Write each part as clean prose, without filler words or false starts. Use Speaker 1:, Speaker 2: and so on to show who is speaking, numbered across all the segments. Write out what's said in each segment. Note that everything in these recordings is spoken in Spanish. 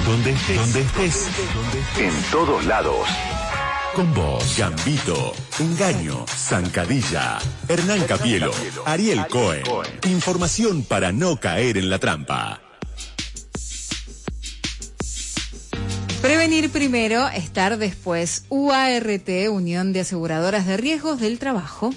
Speaker 1: Donde estés. En todos lados. Con vos, Gambito, Engaño, Zancadilla, Hernán Capielo, Ariel Cohen. Información para no caer en la trampa.
Speaker 2: Prevenir primero, estar después. UART, Unión de Aseguradoras de Riesgos del Trabajo.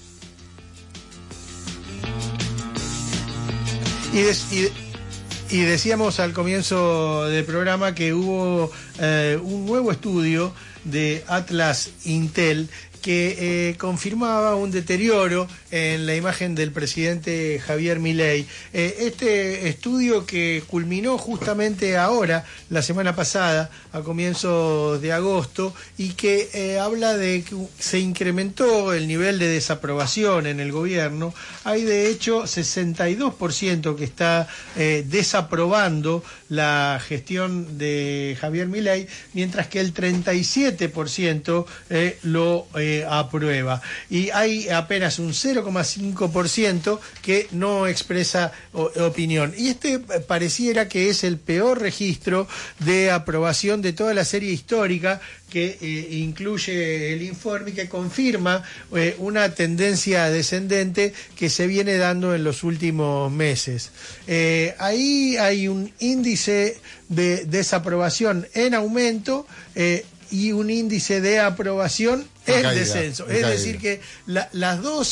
Speaker 3: Y decíamos al comienzo del programa que hubo un nuevo estudio de Atlas Intel que confirmaba un deterioro en la imagen del presidente Javier Milei. Este estudio que culminó justamente ahora, la semana pasada, a comienzos de agosto, y que habla de que se incrementó el nivel de desaprobación en el gobierno. Hay de hecho 62% que está desaprobando la gestión de Javier Milei, mientras que el 37% lo aprueba. Y hay apenas un 0,5% que no expresa opinión. Y este pareciera que es el peor registro de aprobación de toda la serie histórica que incluye el informe y que confirma una tendencia descendente que se viene dando en los últimos meses. Ahí hay un índice de desaprobación en aumento y un índice de aprobación en descenso. Es decir que las dos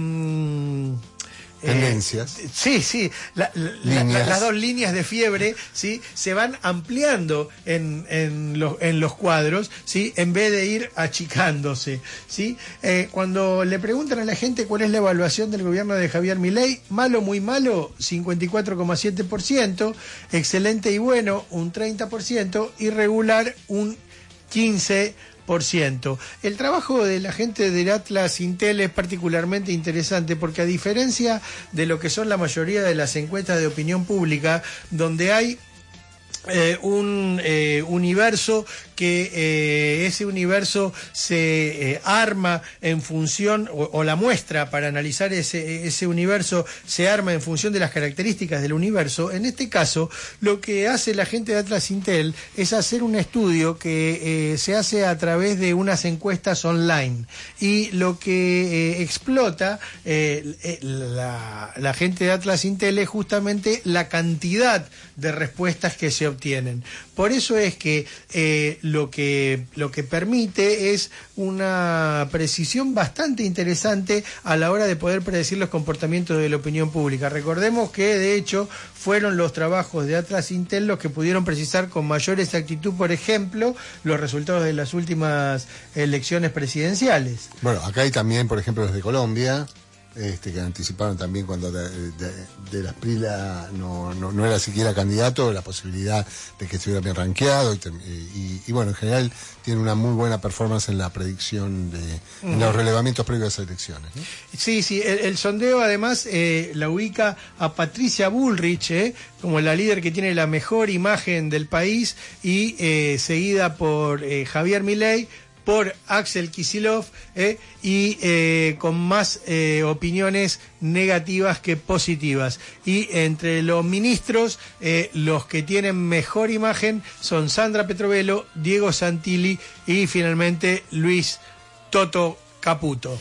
Speaker 4: tendencias.
Speaker 3: Sí, las dos líneas de fiebre, ¿sí?, se van ampliando en los cuadros, ¿sí?, en vez de ir achicándose, ¿sí? Cuando le preguntan a la gente cuál es la evaluación del gobierno de Javier Milei, malo, muy malo, 54,7%, excelente y bueno, un 30%, irregular, un 15%. El trabajo de la gente del Atlas Intel es particularmente interesante porque, a diferencia de lo que son la mayoría de las encuestas de opinión pública, donde hay un universo que ese universo se arma en función, o la muestra para analizar ese universo se arma en función de las características del universo. En este caso, lo que hace la gente de Atlas Intel es hacer un estudio que se hace a través de unas encuestas online, y lo que explota la gente de Atlas Intel es justamente la cantidad de respuestas que se obtienen. Por eso es que lo que permite es una precisión bastante interesante a la hora de poder predecir los comportamientos de la opinión pública. Recordemos que de hecho fueron los trabajos de Atlas Intel los que pudieron precisar con mayor exactitud, por ejemplo, los resultados de las últimas elecciones presidenciales.
Speaker 4: Bueno, acá hay también, por ejemplo, los de Colombia, que anticiparon también cuando de la Esprila no era siquiera candidato, la posibilidad de que estuviera bien rankeado, y bueno, en general tiene una muy buena performance en la predicción en los relevamientos previos a las elecciones, ¿no?
Speaker 3: Sí, el sondeo además la ubica a Patricia Bullrich como la líder que tiene la mejor imagen del país, y seguida por Javier Milei, por Axel Kicillof, y con más opiniones negativas que positivas. Y entre los ministros, los que tienen mejor imagen son Sandra Petrovelo, Diego Santilli y finalmente Luis Toto Caputo.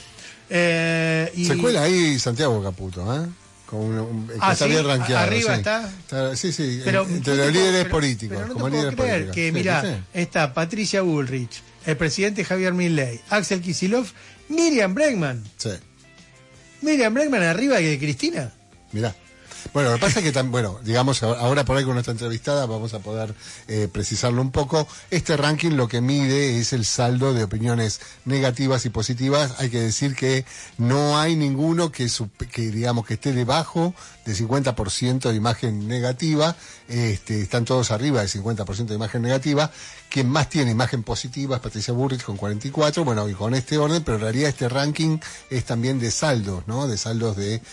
Speaker 4: Se cuela ahí Santiago Caputo, está bien rankeado.
Speaker 3: Arriba
Speaker 4: sí.
Speaker 3: está.
Speaker 4: Sí,
Speaker 3: pero,
Speaker 4: entre los líderes políticos.
Speaker 3: Pero no
Speaker 4: como
Speaker 3: te puedo
Speaker 4: líder
Speaker 3: creer
Speaker 4: político.
Speaker 3: que, mirá, está Patricia Bullrich, el presidente Javier Milei, Axel Kicillof, Miriam Bregman.
Speaker 4: Sí.
Speaker 3: Miriam Bregman arriba de Cristina.
Speaker 4: Mirá. Bueno, lo que pasa es que, digamos, ahora por ahí con nuestra entrevistada vamos a poder precisarlo un poco. Este ranking lo que mide es el saldo de opiniones negativas y positivas. Hay que decir que no hay ninguno que digamos que esté debajo de 50% de imagen negativa. Están todos arriba del 50% de imagen negativa. Quien más tiene imagen positiva es Patricia Bullrich con 44, bueno, y con este orden, pero en realidad este ranking es también de saldos, ¿no? De saldos de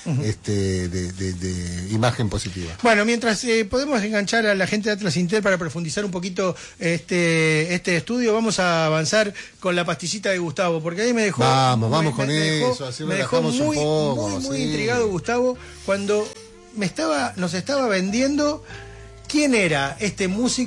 Speaker 4: imagen positiva.
Speaker 3: Bueno, mientras podemos enganchar a la gente de Atlas Intel para profundizar un poquito este estudio, vamos a avanzar con la pastillita de Gustavo, porque ahí me dejó...
Speaker 4: Vamos con eso, así
Speaker 3: me dejó muy intrigado Gustavo cuando nos estaba vendiendo quién era este músico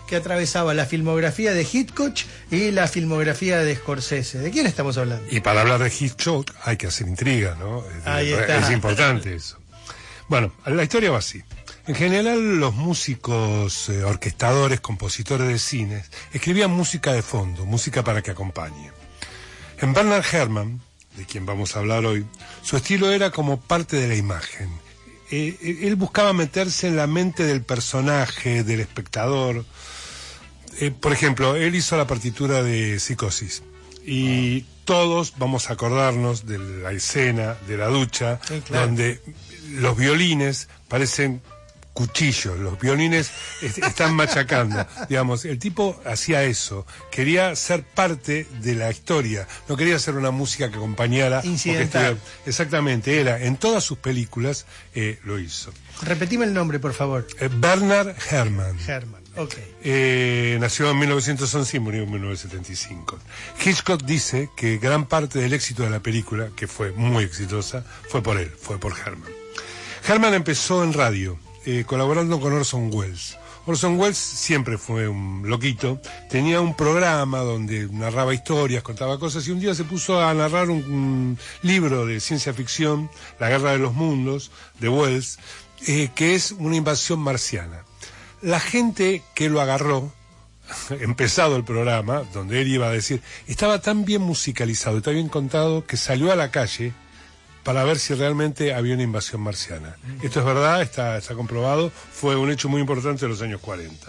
Speaker 3: que atravesaba la filmografía de Hitchcock y la filmografía de Scorsese. ¿De quién estamos hablando?
Speaker 5: Y para hablar de Hitchcock hay que hacer intriga, ¿no?
Speaker 3: Ahí está.
Speaker 5: Es importante eso. Bueno, la historia va así. En general, los músicos, orquestadores, compositores de cines, escribían música de fondo, música para que acompañe. En Bernard Herrmann, de quien vamos a hablar hoy, su estilo era como parte de la imagen. Él buscaba meterse en la mente del personaje, del espectador. Por ejemplo, él hizo la partitura de Psicosis. Y todos vamos a acordarnos de la escena de la ducha, sí, claro, donde los violines parecen cuchillos, los violines están machacando, digamos, el tipo hacía eso, quería ser parte de la historia, no quería hacer una música que acompañara
Speaker 3: incidental.
Speaker 5: Exactamente, era, en todas sus películas lo hizo.
Speaker 3: Repetime el nombre, por favor.
Speaker 5: Bernard Herrmann.
Speaker 3: Herrmann, ok.
Speaker 5: Nació en 1911 y murió en 1975. Hitchcock dice que gran parte del éxito de la película, que fue muy exitosa, fue por él, fue por Herrmann. Herrmann empezó en radio, colaborando con Orson Welles. Orson Welles siempre fue un loquito, tenía un programa donde narraba historias, contaba cosas, y un día se puso a narrar un libro de ciencia ficción, La Guerra de los Mundos, de Welles, que es una invasión marciana. La gente que lo agarró, empezado el programa, donde él iba a decir, estaba tan bien musicalizado y tan bien contado que salió a la calle para ver si realmente había una invasión marciana. Esto es verdad, está comprobado, fue un hecho muy importante en los años 40.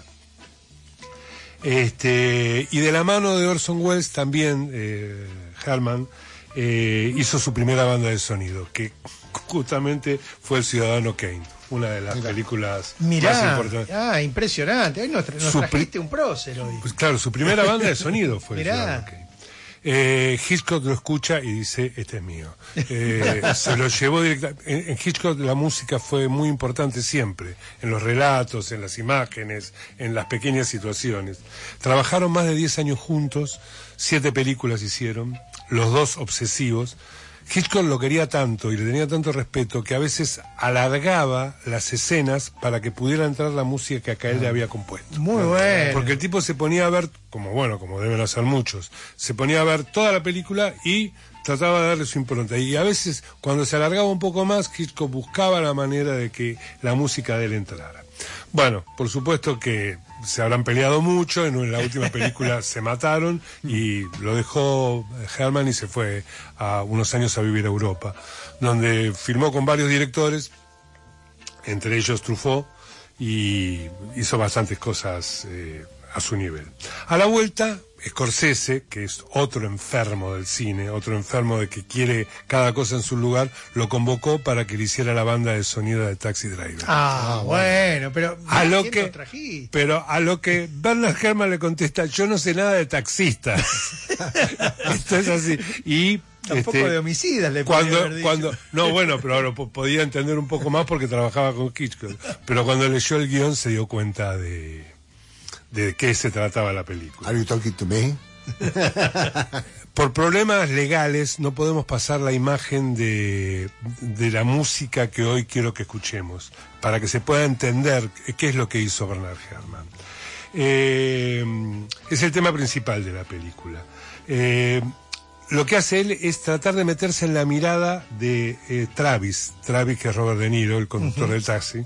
Speaker 5: Y de la mano de Orson Welles también Herrmann hizo su primera banda de sonido, que justamente fue El Ciudadano Kane, una de las películas más importantes.
Speaker 3: Impresionante, hoy nos trajiste un prócer hoy.
Speaker 5: Pues claro, su primera banda de sonido fue El Ciudadano Kane. Hitchcock lo escucha y dice, este es mío. Se lo llevó directamente. En Hitchcock la música fue muy importante siempre, en los relatos, en las imágenes, en las pequeñas situaciones. Trabajaron más de 10 años juntos, 7 películas hicieron, los dos obsesivos. Hitchcock lo quería tanto y le tenía tanto respeto que a veces alargaba las escenas para que pudiera entrar la música que a él le había compuesto.
Speaker 3: Muy bueno.
Speaker 5: Porque el tipo se ponía a ver, como deben hacer muchos, se ponía a ver toda la película y trataba de darle su impronta. Y a veces, cuando se alargaba un poco más, Hitchcock buscaba la manera de que la música de él entrara. Bueno, por supuesto que se habrán peleado mucho, en la última película se mataron y lo dejó Herrmann y se fue a unos años a vivir a Europa, donde filmó con varios directores, entre ellos Truffaut, y hizo bastantes cosas a su nivel. A la vuelta, Scorsese, que es otro enfermo del cine, otro enfermo de que quiere cada cosa en su lugar, lo convocó para que le hiciera la banda de sonido de Taxi Driver.
Speaker 3: Bueno, pero
Speaker 5: a lo que Bernard Herrmann le contesta, yo no sé nada de taxistas. Esto es así. Y
Speaker 3: tampoco de homicidas le
Speaker 5: no, bueno, pero ahora podía entender un poco más porque trabajaba con Hitchcock. Pero cuando leyó el guión se dio cuenta de qué se trataba la película.
Speaker 4: ¿Are you talking to me?
Speaker 5: Por problemas legales no podemos pasar la imagen de la música que hoy quiero que escuchemos, para que se pueda entender qué es lo que hizo Bernard Herrmann. Es el tema principal de la película. Lo que hace él es tratar de meterse en la mirada de Travis, que es Robert De Niro, el conductor del taxi,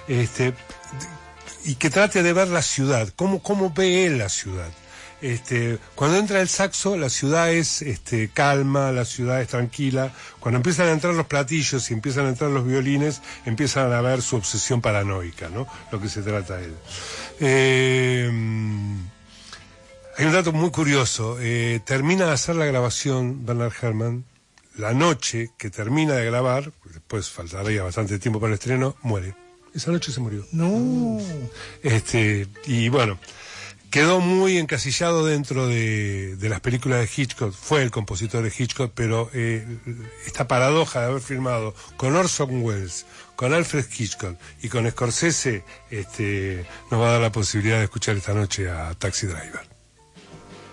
Speaker 5: y que trate de ver la ciudad, cómo ve él la ciudad. Cuando entra el saxo, la ciudad es calma, la ciudad es tranquila. Cuando empiezan a entrar los platillos y empiezan a entrar los violines, empiezan a ver su obsesión paranoica, ¿no? Lo que se trata él. Hay un dato muy curioso. Termina de hacer la grabación Bernard Herrmann. La noche que termina de grabar, después faltaría bastante tiempo para el estreno, muere. Esa noche se murió.
Speaker 3: No.
Speaker 5: Y bueno, quedó muy encasillado dentro de las películas de Hitchcock. Fue el compositor de Hitchcock, pero esta paradoja de haber filmado con Orson Welles, con Alfred Hitchcock y con Scorsese, nos va a dar la posibilidad de escuchar esta noche a Taxi Driver.